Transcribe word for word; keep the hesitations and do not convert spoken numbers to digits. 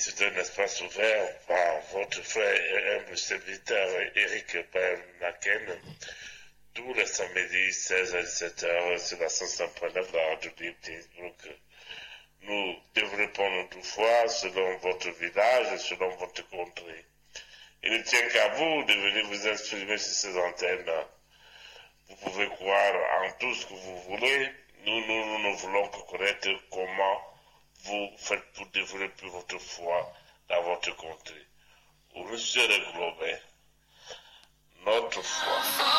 c'est un espace ouvert par votre frère et humble serviteur Eric Ben-Laken, tous les samedis seize à dix-sept heures sur la cent cinq point neuf de la radio libre d'Innsbruck. Nous développons notre foi selon votre village et selon votre contrée. Il ne tient qu'à vous de venir vous exprimer sur ces antennes. Vous pouvez croire en tout ce que vous voulez. Nous, nous, nous ne voulons que connaître comment vous faites pour développer votre foi dans votre contrée. Au Russie de Globe, notre foi.